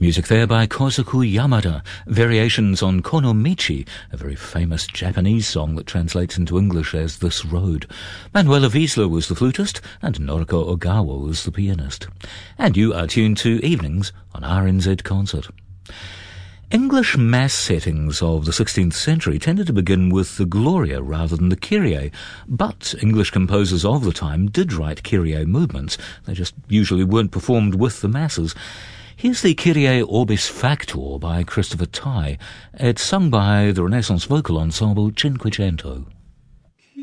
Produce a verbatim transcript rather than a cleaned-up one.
Music there by Kozuku Yamada, variations on Konomichi, a very famous Japanese song that translates into English as This Road. Manuela Wiesler was the flutist, and Noriko Ogawa was the pianist. And you are tuned to Evenings on R N Z Concert. English mass settings of the sixteenth century tended to begin with the Gloria rather than the Kyrie, but English composers of the time did write Kyrie movements. They just usually weren't performed with the masses. Here's the Kyrie Orbis Factor by Christopher Tye. It's sung by the Renaissance vocal ensemble Cinquecento.